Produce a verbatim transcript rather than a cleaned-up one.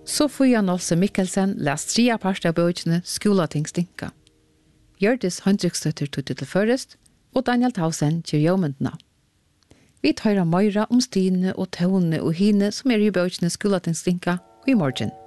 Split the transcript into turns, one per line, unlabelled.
Sofia Nolse Mikkelsen lest tria parst av bøkene Skolating stinka. Hjørdis Hendrikstøtter tog til først, og Daniel Tausen kjør jømmentene. Vi tar møyra om Stine og Tone og hine som er i bøkene Skolating stinka i morgen.